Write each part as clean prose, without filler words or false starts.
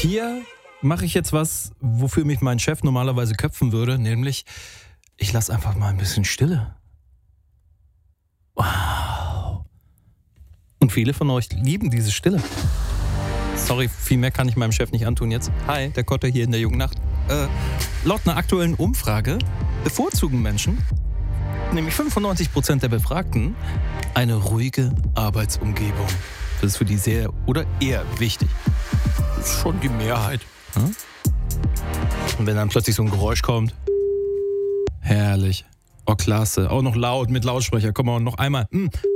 Hier mache ich jetzt was, wofür mich mein Chef normalerweise köpfen würde, nämlich ich lasse einfach mal ein bisschen Stille. Wow. Und viele von euch lieben diese Stille. Sorry, viel mehr kann ich meinem Chef nicht antun jetzt. Hi, der Kotte hier in der jungen Nacht. Laut einer aktuellen Umfrage bevorzugen Menschen, nämlich 95% der Befragten, eine ruhige Arbeitsumgebung. Das ist für die sehr oder eher wichtig. Das ist schon die Mehrheit. Hm? Und wenn dann plötzlich so ein Geräusch kommt, herrlich. Oh, klasse. Auch noch laut mit Lautsprecher. Komm mal, noch einmal.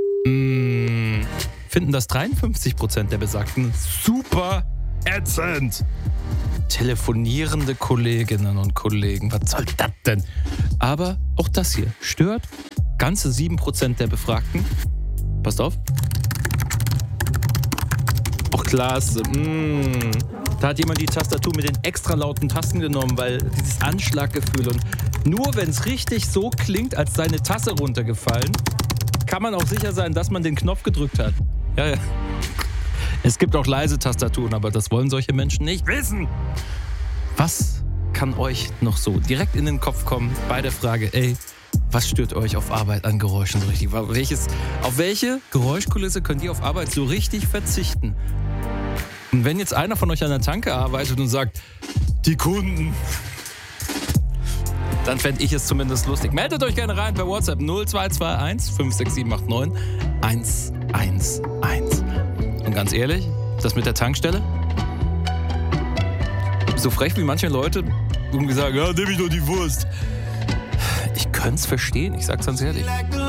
Finden das 53% der Besagten super ätzend. Telefonierende Kolleginnen und Kollegen, was soll das denn? Aber auch das hier stört ganze 7% der Befragten. Passt auf. Och, klasse. Da hat jemand die Tastatur mit den extra lauten Tasten genommen, weil dieses Anschlaggefühl und nur wenn es richtig so klingt, als sei eine Tasse runtergefallen, kann man auch sicher sein, dass man den Knopf gedrückt hat. Ja. Es gibt auch leise Tastaturen, aber das wollen solche Menschen nicht wissen. Was kann euch noch so direkt in den Kopf kommen bei der Frage, was stört euch auf Arbeit an Geräuschen so richtig? Auf welche Geräuschkulisse könnt ihr auf Arbeit so richtig verzichten? Und wenn jetzt einer von euch an der Tanke arbeitet und sagt, die Kunden, dann fände ich es zumindest lustig. Meldet euch gerne rein per WhatsApp 0221 56789 111. Und ganz ehrlich, das mit der Tankstelle? So frech wie manche Leute irgendwie sagen, ja, nehme ich doch die Wurst. Ich könnte es verstehen, ich sag's ganz ehrlich.